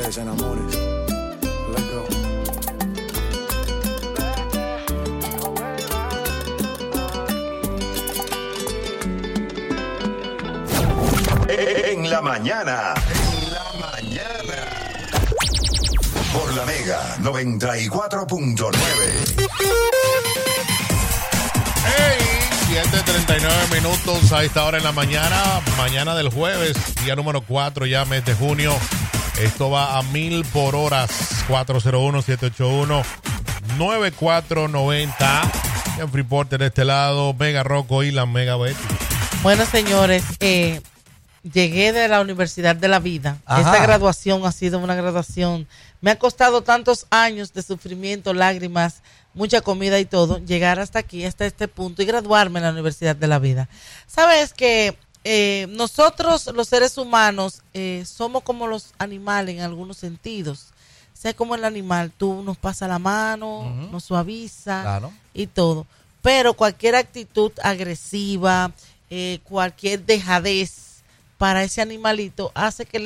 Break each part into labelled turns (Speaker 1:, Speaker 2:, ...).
Speaker 1: que se enamore. Let's go.
Speaker 2: En la mañana. Por la Mega 94.9.
Speaker 3: Hey, 7:39 a esta hora en la mañana. Mañana del jueves, día número 4, ya mes de junio. Esto va a 1000 por horas. 401-781-9490. En Freeport de este lado, Mega Rocco y la Mega Betty.
Speaker 4: Bueno, señores, llegué de la Universidad de la Vida.
Speaker 5: Ajá.
Speaker 4: Esta graduación ha sido una graduación. Me ha costado tantos años de sufrimiento, lágrimas, mucha comida y todo, llegar hasta aquí, hasta este punto y graduarme en la Universidad de la Vida. Sabes que nosotros, los seres humanos, somos como los animales en algunos sentidos. O sea, como el animal, tú nos pasa la mano, nos suaviza,
Speaker 5: Claro.
Speaker 4: y todo. Pero cualquier actitud agresiva, cualquier dejadez para ese animalito hace que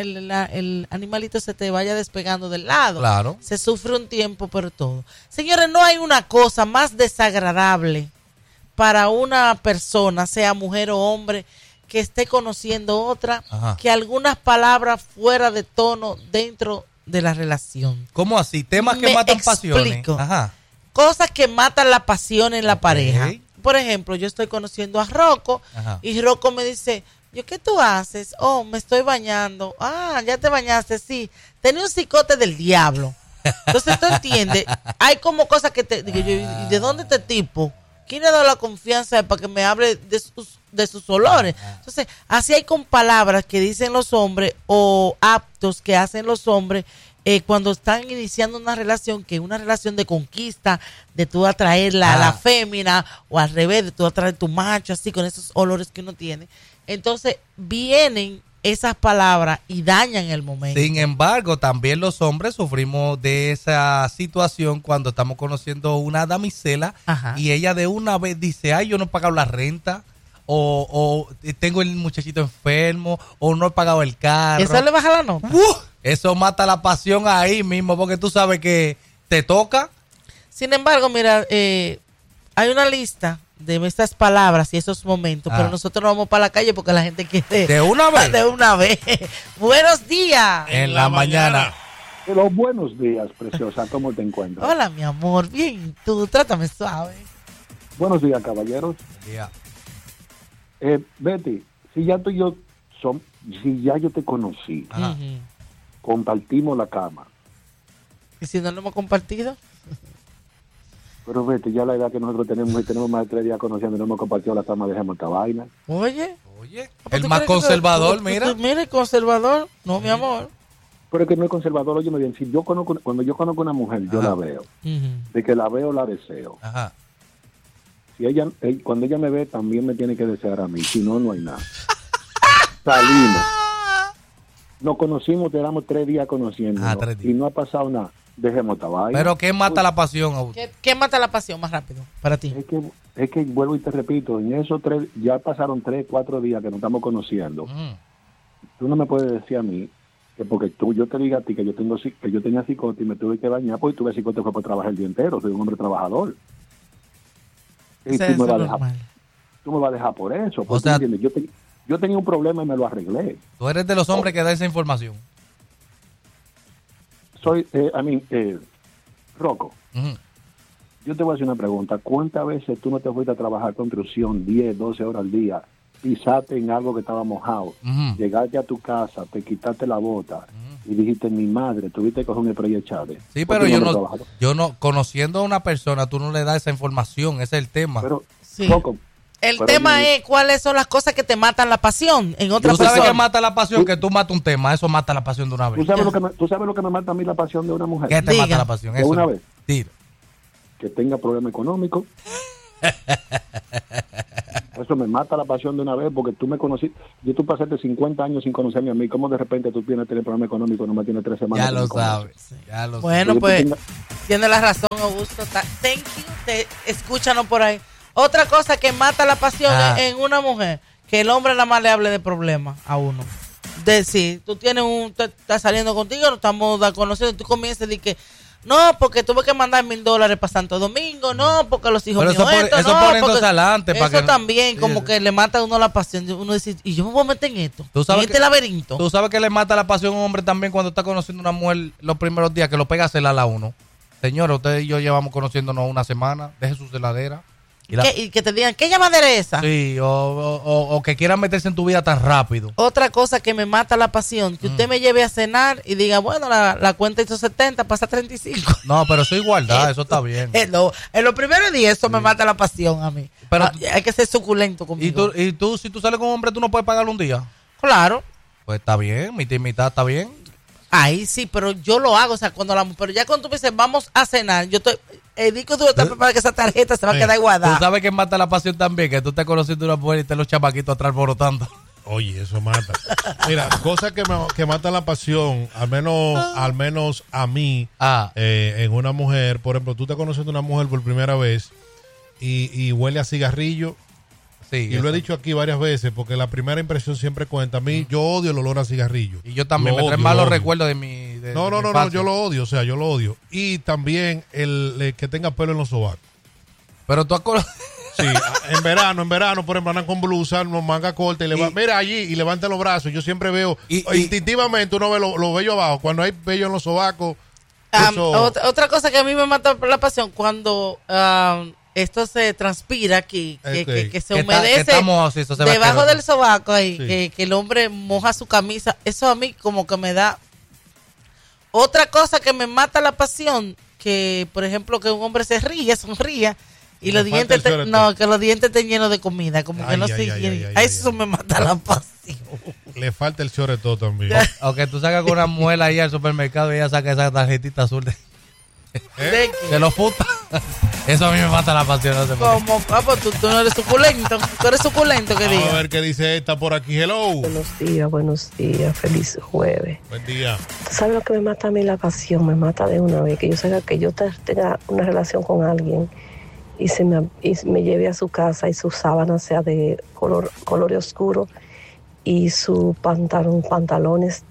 Speaker 4: el animalito se te vaya despegando del lado.
Speaker 5: Claro.
Speaker 4: Se sufre un tiempo, pero todo. Señores, no hay una cosa más desagradable para una persona, sea mujer o hombre, que esté conociendo otra,
Speaker 5: Ajá.
Speaker 4: que algunas palabras fuera de tono dentro de la relación.
Speaker 5: ¿Cómo así? Temas que
Speaker 4: Me
Speaker 5: matan
Speaker 4: explico.
Speaker 5: pasiones. Ajá.
Speaker 4: Cosas que matan la pasión en la
Speaker 5: Ok.
Speaker 4: pareja. Por ejemplo, yo estoy conociendo a Rocco.
Speaker 5: Ajá.
Speaker 4: Y Rocco me dice, ¿qué tú haces? Oh, me estoy bañando. Ah, ya te bañaste, sí. Tenía un cicote del diablo. Entonces, tú entiendes, hay como cosas que te digo yo, ¿y de dónde este tipo? ¿Quién le ha dado la confianza para que me hable de sus olores? Entonces, así hay con palabras que dicen los hombres o actos que hacen los hombres cuando están iniciando una relación, que es una relación de conquista, de tú atraer a la fémina, o al revés, de tú atraer tu macho, así con esos olores que uno tiene. Entonces, vienen esas palabras y dañan el momento.
Speaker 5: Sin embargo, también los hombres sufrimos de esa situación cuando estamos conociendo una damisela.
Speaker 4: Ajá.
Speaker 5: Y ella de una vez dice, ay, yo no he pagado la renta, o tengo el muchachito enfermo, o no he pagado el carro.
Speaker 4: ¿Eso le baja la nota?
Speaker 5: Eso mata la pasión ahí mismo, porque tú sabes que te toca.
Speaker 4: Sin embargo, mira, hay una lista de estas palabras y esos momentos, pero nosotros no vamos para la calle porque la gente quiere...
Speaker 5: ¿De una vez?
Speaker 4: De una vez. Buenos días.
Speaker 5: En la mañana.
Speaker 6: Pero buenos días, preciosa. ¿Cómo te encuentras?
Speaker 4: Hola, mi amor. Bien, tú trátame suave.
Speaker 6: Buenos días, caballeros.
Speaker 5: Yeah.
Speaker 6: Betty, si ya tú y yo si ya yo te conocí,
Speaker 4: Ujú.
Speaker 6: compartimos la cama.
Speaker 4: ¿Y si no lo hemos compartido?
Speaker 6: Pero Betty, ya la edad que nosotros tenemos y tenemos más de 3 días conociendo y no hemos compartido la cama, dejemos esta vaina.
Speaker 4: Oye.
Speaker 5: El más conservador, mira.
Speaker 4: Mira, el conservador. No, mi amor.
Speaker 6: Pero es que no es conservador, óyeme bien, si yo conozco, cuando yo conozco a una mujer, yo la veo. De que la veo, la deseo.
Speaker 5: Ajá.
Speaker 6: Si cuando ella me ve, también me tiene que desear a mí. Si no, no hay nada. Salimos. Nos conocimos, te damos 3 días conociéndonos.
Speaker 5: 3 días.
Speaker 6: Y no ha pasado nada. Dejemos esta vaina.
Speaker 5: Pero ¿qué mata la pasión a usted?
Speaker 4: ¿Qué mata la pasión más rápido para ti?
Speaker 6: Es que vuelvo y te repito, en esos 3, ya pasaron 3, 4 días que nos estamos conociendo. Tú no me puedes decir a mí que porque yo te diga a ti que yo tenía cicote y me tuve que bañar, pues tuve cicote fue por trabajar el día entero, soy un hombre trabajador. Y tú me vas a dejar por eso, porque
Speaker 5: O sea,
Speaker 6: ¿tú entiendes? Yo tenía un problema y me lo arreglé.
Speaker 5: Tú eres de los hombres que da esa información.
Speaker 6: Soy, Rocco, yo te voy a hacer una pregunta. ¿Cuántas veces tú no te fuiste a trabajar construcción 10, 12 horas al día, pisaste en algo que estaba mojado, llegaste a tu casa, te quitaste la bota y dijiste, mi madre, tuviste que coger un spray y echarle?
Speaker 5: Sí, pero yo no, conociendo a una persona, tú no le das esa información, ese es el tema.
Speaker 6: Pero,
Speaker 4: Sí.
Speaker 6: Rocco,
Speaker 4: El tema es cuáles son las cosas que te matan la pasión en otra
Speaker 5: ¿Tú sabes
Speaker 4: persona.
Speaker 5: qué mata la pasión? Que tú matas un tema, eso mata la pasión de una vez.
Speaker 6: ¿Tú sabes lo que me mata a mí la pasión de una mujer?
Speaker 5: ¿Qué te mata la pasión?
Speaker 6: De
Speaker 5: Eso.
Speaker 6: una vez.
Speaker 5: Tira.
Speaker 6: Que tenga problema económico. Eso me mata la pasión de una vez porque tú me conociste. Tú pasaste 50 años sin conocerme a mí. ¿Cómo de repente tú tienes problema económico y no me tienes 3 semanas?
Speaker 5: Ya lo sabes. Ya lo
Speaker 4: Bueno, pues tiene la razón, Augusto. Thank you. Escúchanos por ahí. Otra cosa que mata la pasión en una mujer, que el hombre nada más le hable de problemas a uno. Sí, tú tienes estás saliendo contigo, nos estamos conociendo, tú comienzas a decir que no, porque tuve que mandar $1,000 para Santo Domingo, no, porque los hijos
Speaker 5: Pero
Speaker 4: míos
Speaker 5: eso poniéndose adelante.
Speaker 4: Eso
Speaker 5: para que,
Speaker 4: también, como que le mata a uno la pasión. Uno dice, y yo me voy a meter en esto,
Speaker 5: ¿Tú sabes
Speaker 4: en este laberinto.
Speaker 5: Tú sabes que le mata la pasión a un hombre también cuando está conociendo a una mujer los primeros días, que lo pega a celar a uno. Señora, usted y yo llevamos conociéndonos una semana, deje su celadera.
Speaker 4: Y que te digan, ¿qué llamadera es esa?
Speaker 5: Sí, o que quieran meterse en tu vida tan rápido.
Speaker 4: Otra cosa que me mata la pasión, que usted me lleve a cenar y diga, bueno, la cuenta hizo 70, pasa 35.
Speaker 5: No, pero eso es igualdad, eso está bien.
Speaker 4: En los primeros días eso me mata la pasión a mí.
Speaker 5: Pero,
Speaker 4: hay que ser suculento conmigo.
Speaker 5: ¿Y tú, si tú sales con un hombre, tú no puedes pagarlo un día?
Speaker 4: Claro.
Speaker 5: Pues está bien, mitad y mitad está bien.
Speaker 4: Ahí sí, pero yo lo hago, o sea, pero ya cuando tú me dices, vamos a cenar, yo estoy... El disco duro está preparado que esa tarjeta se va a quedar guardada.
Speaker 5: Tú sabes que mata la pasión también, que tú estás conociendo a una mujer y te los chamaquitos atrás borotando.
Speaker 3: Oye, eso mata. Mira, cosa que mata la pasión, al menos a mí, en una mujer, por ejemplo, tú estás conociendo a una mujer por primera vez y huele a cigarrillo. Sí, y lo he dicho aquí varias veces, porque la primera impresión siempre cuenta. A mí, yo odio el olor a cigarrillo.
Speaker 5: Y yo también, me traen malos recuerdos de mi...
Speaker 3: No, yo lo odio, yo lo odio. Y también el que tenga pelo en los sobacos.
Speaker 5: Pero tú
Speaker 3: sí, en verano, por ejemplo, andan con blusa, manga corta, mira allí y levanta los brazos. Yo siempre veo, instintivamente uno ve los vellos abajo. Cuando hay vellos en los sobacos.
Speaker 4: Otra cosa que a mí me mata por la pasión, cuando... esto se transpira aquí, que se humedece debajo del sobaco ahí, sí. que el hombre moja su camisa. Eso a mí como que me da... Otra cosa que me mata la pasión, que por ejemplo que un hombre sonría y los dientes que los dientes estén llenos de comida, como que no se... Eso me mata la pasión.
Speaker 3: Le falta el choretó también.
Speaker 5: O que tú sacas con una muela ahí al supermercado y ella saca esa tarjetita azul de los putas. Eso a mí me mata la pasión. No sé
Speaker 4: como, papá, tú no eres suculento. Tú eres suculento, que diga.
Speaker 3: A ver qué dice esta por aquí. Hello.
Speaker 7: Buenos días. Feliz jueves.
Speaker 3: Buen día.
Speaker 7: ¿Tú sabes lo que me mata a mí la pasión? Me mata de una vez. Que yo salga, que yo tenga una relación con alguien y me lleve a su casa y su sábana sea de color oscuro y sus pantalones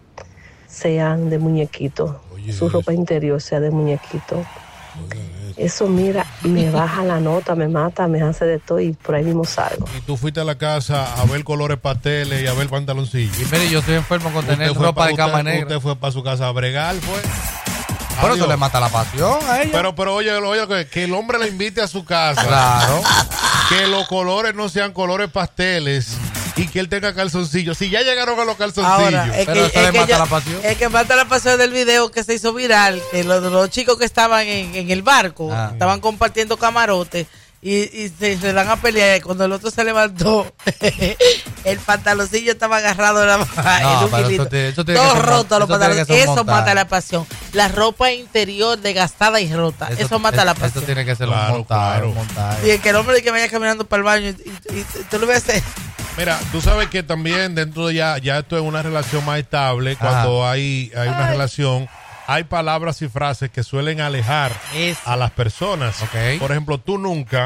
Speaker 7: sean de muñequito. Su ropa interior sea de muñequito. Eso, mira, me baja la nota, me mata, me hace de todo y por ahí mismo salgo.
Speaker 3: Y tú fuiste a la casa a ver colores pasteles y a ver pantaloncillos.
Speaker 5: Y mire, yo estoy enfermo con tener ropa de cama negra.
Speaker 3: Usted fue para su casa a bregar, fue.
Speaker 5: Por eso le mata la pasión a ella.
Speaker 3: Pero oye, que el hombre la invite a su casa.
Speaker 5: Claro.
Speaker 3: Que los colores no sean colores pasteles. Y que él tenga calzoncillos. Si ya llegaron a los calzoncillos.
Speaker 4: Ahora, pero eso le mata la pasión. El que mata la pasión del video que se hizo viral, que los chicos que estaban en el barco estaban compartiendo camarotes y se dan a pelear. Y cuando el otro se levantó, el pantaloncillo estaba agarrado en un hilito. Todo roto los pantalones. Eso mata la pasión. La ropa interior desgastada y rota. Eso mata la pasión.
Speaker 5: Eso tiene que ser un montaje.
Speaker 4: Y el que el hombre que vaya caminando para el baño y tú lo ves.
Speaker 3: Mira, tú sabes que también dentro de ya esto es una relación más estable. Cuando hay una relación, hay palabras y frases que suelen alejar a las personas.
Speaker 5: Okay.
Speaker 3: Por ejemplo, tú nunca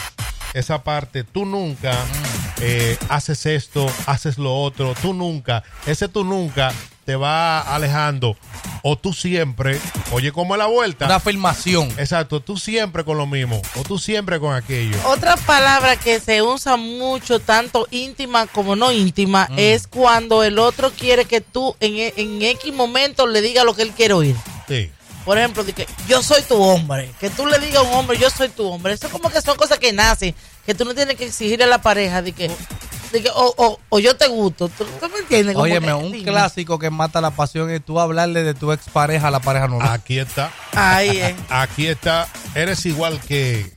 Speaker 3: haces esto, haces lo otro, tú nunca te va alejando. O tú siempre, oye, ¿cómo es la vuelta?
Speaker 5: Una afirmación.
Speaker 3: Exacto, tú siempre con lo mismo, o tú siempre con aquello.
Speaker 4: Otra palabra que se usa mucho, tanto íntima como no íntima, es cuando el otro quiere que tú en X momento le digas lo que él quiere oír.
Speaker 3: Sí.
Speaker 4: Por ejemplo, de que yo soy tu hombre, que tú le digas a un hombre, yo soy tu hombre. Eso como que son cosas que nacen, que tú no tienes que exigirle a la pareja de que o yo te gusto. ¿Tú me entiendes?
Speaker 5: Óyeme, un clásico que mata la pasión es tú hablarle de tu expareja a la pareja nueva.
Speaker 3: Aquí está.
Speaker 4: Ahí es.
Speaker 3: Aquí está. Eres igual que...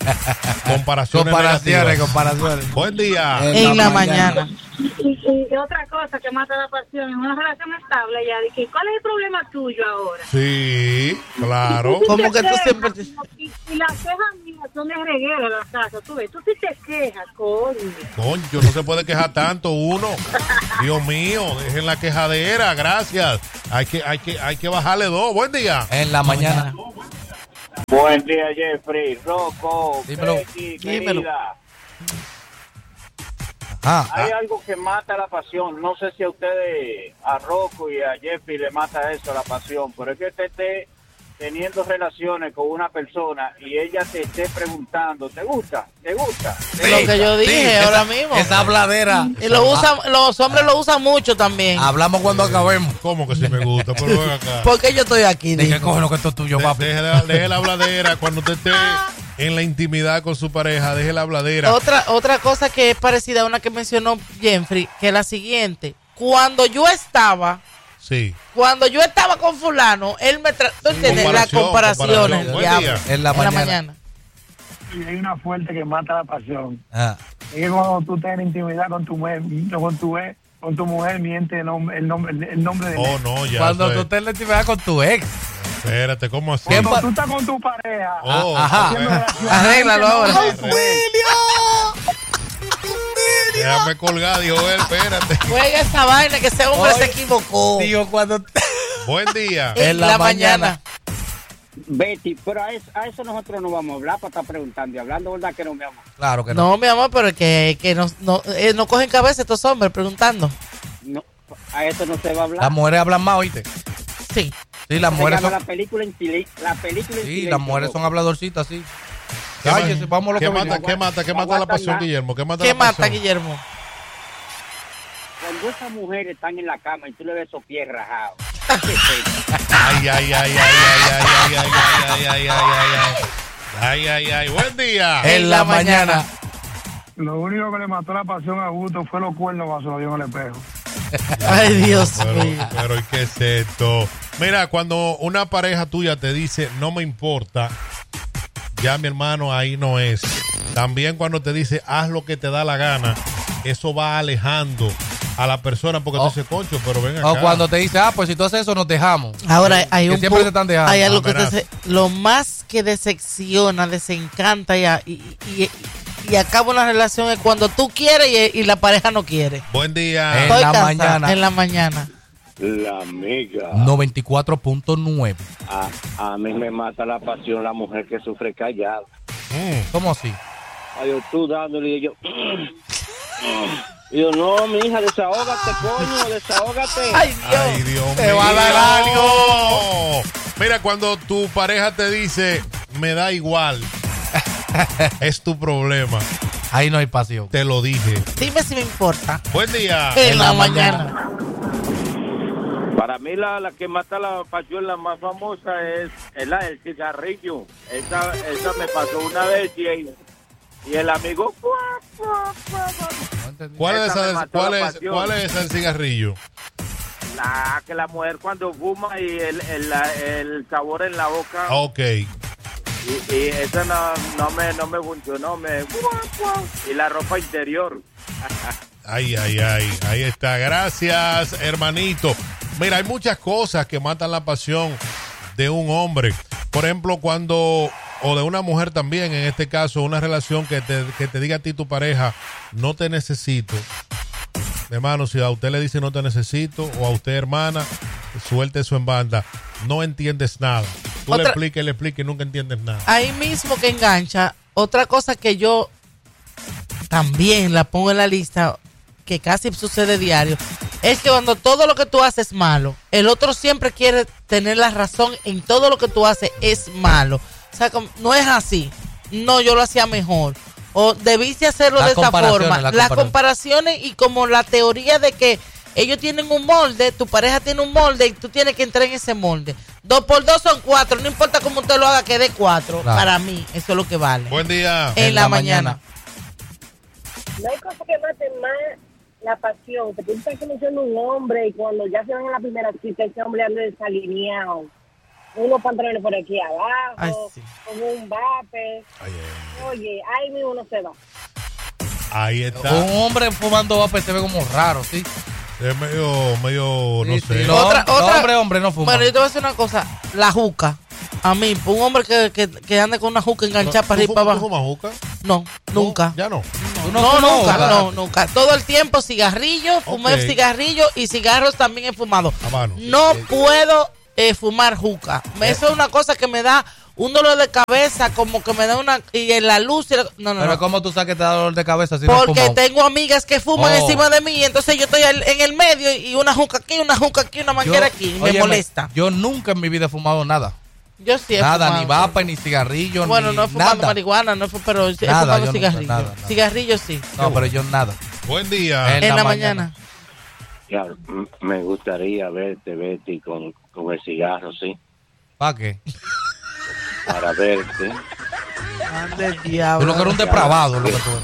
Speaker 3: Comparaciones. Buen día.
Speaker 4: En la mañana.
Speaker 8: Y otra cosa que mata la pasión en una relación estable ya, de que ¿cuál es el problema tuyo ahora?
Speaker 3: Sí, claro.
Speaker 4: Como que tú siempre
Speaker 8: y las quejas mías son de reguero en la casa, tú ves, tú sí te quejas, coño,
Speaker 3: no se puede quejar tanto uno. Dios mío, dejen la quejadera, gracias. Hay que bajarle 2. Buen día.
Speaker 5: En la mañana.
Speaker 9: Buen día, Jeffrey, Rocco,
Speaker 5: dímelo.
Speaker 9: Becky, querida. Hay algo que mata la pasión. No sé si a ustedes, a Rocco y a Jeffrey le mata eso, la pasión, pero es que usted esté teniendo relaciones con una persona y ella te esté preguntando, ¿te gusta? ¿Te gusta?
Speaker 4: Lo que yo dije ahora mismo.
Speaker 5: Esa habladera.
Speaker 4: Y los hombres lo usan mucho también.
Speaker 5: Hablamos cuando acabemos.
Speaker 3: ¿Cómo que sí me gusta? Pero ven acá.
Speaker 4: ¿Por qué yo estoy aquí?
Speaker 5: Dije, coge lo que esto es tuyo, papi.
Speaker 3: Deje la habladera cuando usted esté en la intimidad con su pareja. Deje la habladera.
Speaker 4: Otra cosa que es parecida a una que mencionó Jeffrey, que es la siguiente. Cuando yo estaba con fulano, él me tú entiendes las comparaciones.
Speaker 3: Buen día.
Speaker 5: En la mañana.
Speaker 10: Y hay una fuerte que mata la pasión. Es que cuando tú estás en intimidad con tu mujer, miente el nombre de él.
Speaker 3: No, ya.
Speaker 5: Cuando tú estás en la intimidad con tu ex.
Speaker 3: Espérate, ¿cómo así?
Speaker 10: Cuando tú estás con tu pareja.
Speaker 4: Arréglalo ahora.
Speaker 3: Déjame colgar, dijo él, espérate.
Speaker 4: Juega esa vaina que ese hombre se equivocó.
Speaker 5: Digo, cuando...
Speaker 3: Buen día.
Speaker 4: En la mañana.
Speaker 11: Betty, pero a eso nosotros no vamos a hablar para estar preguntando y hablando, ¿verdad que no, mi amor?
Speaker 5: Claro que no.
Speaker 4: No, mi amor, pero es que no cogen cabeza estos hombres preguntando.
Speaker 11: No, a eso no se va a hablar.
Speaker 5: Las mujeres hablan más, ¿oíste?
Speaker 4: Sí.
Speaker 5: Sí, las mujeres son...
Speaker 11: La película en
Speaker 5: Sí, las mujeres son habladorcitas, sí.
Speaker 3: Cállese,
Speaker 5: vamos lo que
Speaker 3: ¿Qué mata la pasión, Guillermo? ¿Qué mata la
Speaker 4: mata,
Speaker 3: pasión?
Speaker 4: Guillermo?
Speaker 11: Cuando esas mujeres están en la cama y tú le ves esos pies rajados.
Speaker 3: Ay. Buen día.
Speaker 5: En la mañana.
Speaker 10: Lo único que le mató la pasión a Gusto fue los cuernos cuando se lo dio en el espejo.
Speaker 4: Ay, Dios mío.
Speaker 3: Pero ¿y qué es esto? Mira, cuando una pareja tuya te dice, no me importa, ya mi hermano, ahí no es. También cuando te dice, haz lo que te da la gana, eso va alejando a la persona porque tú dices, concho, pero ven acá.
Speaker 5: O cuando te dice, pues si tú haces eso, nos dejamos.
Speaker 4: Ahora, hay
Speaker 5: que
Speaker 4: un
Speaker 5: siempre se están dejando.
Speaker 4: hay algo que lo más que decepciona, desencanta y acaba una relación es cuando tú quieres y la pareja no quiere.
Speaker 3: Buen día.
Speaker 5: En la mañana.
Speaker 4: En la mañana.
Speaker 9: La amiga.
Speaker 5: 94.9.
Speaker 9: A mí me mata la pasión la mujer que sufre callada.
Speaker 5: ¿Cómo así?
Speaker 9: Ay, tú dándole y yo... Y yo, no, mi hija, desahógate, coño, desahógate.
Speaker 4: Ay,
Speaker 3: Dios
Speaker 5: te
Speaker 3: mío.
Speaker 5: va a dar algo.
Speaker 3: Mira, cuando tu pareja te dice, me da igual, es tu problema.
Speaker 5: Ahí no hay pasión.
Speaker 3: Te lo dije.
Speaker 4: Dime si me importa.
Speaker 3: Buen día.
Speaker 4: En la mañana.
Speaker 9: Para mí la que mata la pasión, la más famosa es la del cigarrillo. Esa me pasó una vez y el amigo...
Speaker 3: ¿Cuál es esa del cigarrillo?
Speaker 9: Que la mujer cuando fuma y el sabor en la boca.
Speaker 3: Ok.
Speaker 9: Y eso no me funcionó. Y la ropa interior.
Speaker 3: Ay. Ahí está. Gracias, hermanito. Mira, hay muchas cosas que matan la pasión de un hombre. Por ejemplo, o de una mujer también, en este caso, una relación que te diga a ti tu pareja, no te necesito. Hermano, si a usted le dice no te necesito, o a usted, hermana, suelte eso en banda. No entiendes nada. Tú le expliques y nunca entiendes nada.
Speaker 4: Ahí mismo que engancha, otra cosa que yo también la pongo en la lista, que casi sucede diario, es que cuando todo lo que tú haces es malo, el otro siempre quiere tener la razón en todo lo que tú haces es malo. O sea, no es así. No, yo lo hacía mejor. O debiste hacerlo de esta forma. Las comparaciones y como la teoría de que ellos tienen un molde, tu pareja tiene un molde y tú tienes que entrar en ese molde. 2 por 2 son 4. No importa cómo usted lo haga, que dé 4. Claro. Para mí, eso es lo que vale.
Speaker 3: Buen día.
Speaker 4: En la mañana.
Speaker 12: No hay cosa que maten más la pasión. Que tú estás conociendo un hombre y cuando ya se van en la primera cita, ese hombre anda desalineado. Unos pantalones por aquí abajo, sí, con un vape. Oye, ahí mismo no se va.
Speaker 3: Ahí está.
Speaker 5: Un hombre fumando vape se ve como raro, ¿sí?
Speaker 3: Es medio no sé.
Speaker 5: Hombre no fuma.
Speaker 4: Bueno, yo te voy a decir una cosa. La juca. A mí, un hombre que ande con una juca enganchada para arriba y para abajo.
Speaker 3: ¿Tú fumas juca?
Speaker 4: No, nunca.
Speaker 3: ¿Ya no?
Speaker 4: Nunca. Todo el tiempo cigarrillo, fumé cigarrillo y cigarros también he fumado. No puedo fumar juca. Eso es una cosa que me da un dolor de cabeza, como que me da una... Y en la luz... No.
Speaker 5: Pero ¿cómo tú sabes que te da dolor de cabeza si
Speaker 4: porque
Speaker 5: no
Speaker 4: tengo amigas que fuman encima de mí, y entonces yo estoy en el medio y una juca aquí, una manguera aquí, me molesta.
Speaker 5: Yo nunca en mi vida he fumado nada.
Speaker 4: Yo sí he
Speaker 5: nada,
Speaker 4: fumado.
Speaker 5: Ni vapa, ni cigarrillo,
Speaker 4: bueno,
Speaker 5: ni
Speaker 4: no he fumado
Speaker 5: nada.
Speaker 4: marihuana, pero he fumado cigarrillo.
Speaker 5: Nada.
Speaker 4: Cigarrillo sí.
Speaker 5: No, pero yo nada.
Speaker 3: Buen día.
Speaker 4: En la mañana.
Speaker 13: Ya, me gustaría verte, Betty, con el cigarro, ¿sí?
Speaker 5: ¿Para qué?
Speaker 13: Para verte.
Speaker 4: Ande diablo.
Speaker 5: Tú lo que eres un depravado.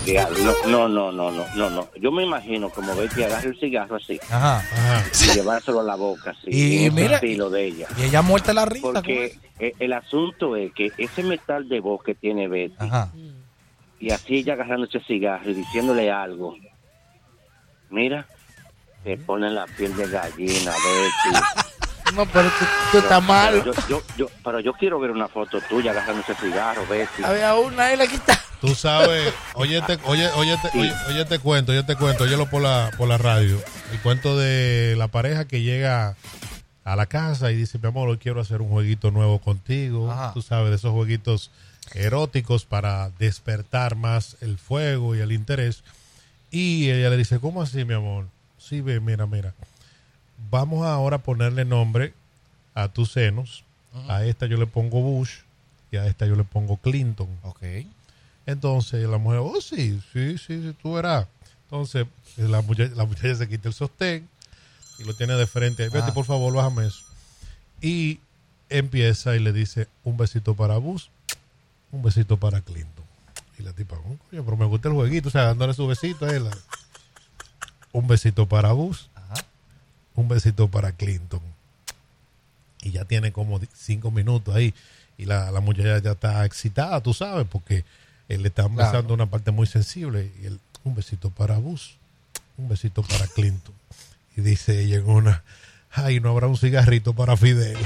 Speaker 13: No. Yo me imagino como Betty agarra el cigarro así.
Speaker 5: Ajá.
Speaker 13: Y llevárselo a la boca, así.
Speaker 5: Y mira,
Speaker 13: estilo de ella.
Speaker 5: Y ella muerta la risa.
Speaker 13: Porque el asunto es que ese metal de voz que tiene Betty,
Speaker 5: ajá,
Speaker 13: y así ella agarrando ese cigarro y diciéndole algo, mira, te pone la piel de gallina, Betty.
Speaker 4: No, pero tú estás mal.
Speaker 13: Pero yo quiero ver una foto tuya agarrando ese cigarro, Betty.
Speaker 4: Había una y la quitaron.
Speaker 3: Tú sabes, oye te cuento, óyelo por la radio. El cuento de la pareja que llega a la casa y dice, mi amor, hoy quiero hacer un jueguito nuevo contigo. Ajá. Tú sabes, de esos jueguitos eróticos para despertar más el fuego y el interés. Y ella le dice, ¿cómo así, mi amor? Sí, ve, mira. Vamos ahora a ponerle nombre a tus senos. A esta yo le pongo Bush y a esta yo le pongo Clinton.
Speaker 5: Ok.
Speaker 3: Entonces la mujer, sí, tú verás. Entonces la muchacha se quita el sostén y lo tiene de frente. Vete, por favor, bájame eso. Y empieza y le dice, un besito para Bush, un besito para Clinton. Y la tipa, coño, pero me gusta el jueguito, o sea, dándole su besito a él. Un besito para Bush, un besito para Clinton. Y ya tiene como 5 minutos ahí. Y la muchacha ya está excitada, tú sabes, porque él le está besando una parte muy sensible. Y él, un besito para Bush, un besito para Clinton. Y dice ella en una, ay, no habrá un cigarrito para Fidel.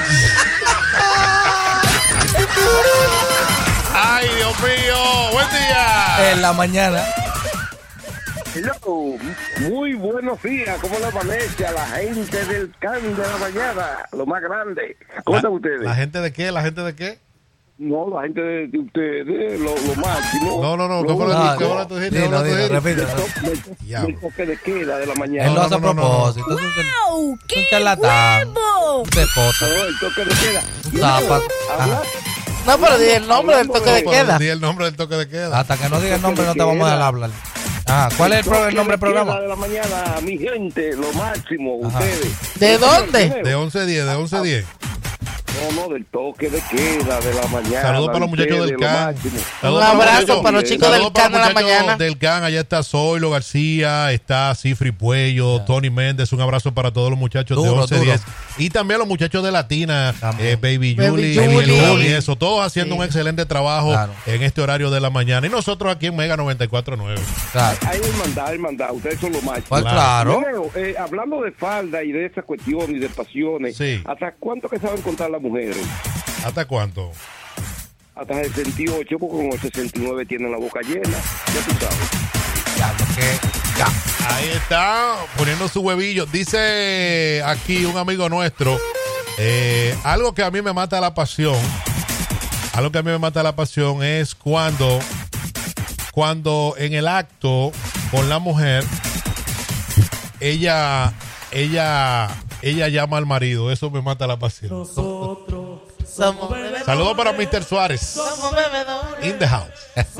Speaker 3: Ay, Dios mío, buen día.
Speaker 5: En la mañana.
Speaker 14: Hello, muy buenos días, ¿cómo le amanece a la gente del CAN de la mañana? Lo más grande. ¿Cómo están ustedes?
Speaker 3: ¿La gente de qué? ¿La gente de qué?
Speaker 14: No, la gente de ustedes, lo máximo.
Speaker 3: No, ¿qué fue lo que tú dijiste?
Speaker 14: Repite. El toque de queda de la mañana.
Speaker 5: Él lo hace a propósito.
Speaker 15: ¡Wow! ¡Qué
Speaker 5: un charlatán.
Speaker 15: nuevo!
Speaker 5: Un depósito.
Speaker 14: No, el toque de queda.
Speaker 5: Un zapato.
Speaker 4: No, pero di el nombre del toque de queda.
Speaker 3: Di el nombre del toque de queda.
Speaker 5: Hasta que no diga el nombre no te vamos a dejar hablar. ¿Cuál es el nombre del programa?
Speaker 14: De la mañana, mi gente, lo máximo, ustedes.
Speaker 4: ¿De dónde?
Speaker 3: De 11:10.
Speaker 14: No, del toque de queda de la mañana.
Speaker 3: Saludos para los muchachos del CAN.
Speaker 4: Un abrazo para los chicos del CAN de la mañana.
Speaker 3: Del CAN, allá está Zoilo García, está Cifri Puello, Tony Méndez. Un abrazo para todos los muchachos de 11:10. Y también los muchachos de Latina, Baby Julie, eso. Todos haciendo un excelente trabajo en este horario de la mañana. Y nosotros aquí en Mega 94.9.
Speaker 14: Hay hermandad. Ustedes son los machos.
Speaker 5: Pues claro.
Speaker 14: Hablando de falda y de esas cuestiones y de pasiones, ¿hasta cuánto que saben contar las mujeres?
Speaker 3: ¿Hasta cuánto?
Speaker 14: Hasta 68, porque con el 69 tienen la boca llena. Ya tú sabes.
Speaker 3: Ahí está, poniendo su huevillo. Dice aquí un amigo nuestro, algo que a mí me mata la pasión. Algo que a mí me mata la pasión es cuando en el acto con la mujer, ella llama al marido. Eso me mata la pasión.
Speaker 4: Nosotros somos bebedores.
Speaker 3: Saludos para Mr. Suárez.
Speaker 4: Somos bebedores.
Speaker 3: In the house.